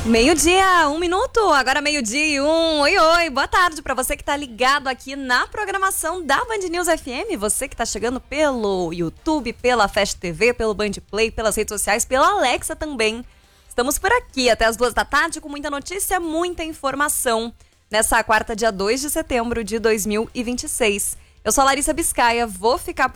Meio-dia, 1 minuto, agora meio-dia e 1. Oi, oi, boa tarde pra você que tá ligado aqui na programação da Band News FM, você que tá chegando pelo YouTube, pela Fast TV, pelo Band Play, pelas redes sociais, pela Alexa também. Estamos por aqui até as 2 da tarde com muita notícia, muita informação nessa quarta, dia 2 de setembro de 2026. Eu sou a Larissa Biscaia, vou ficar por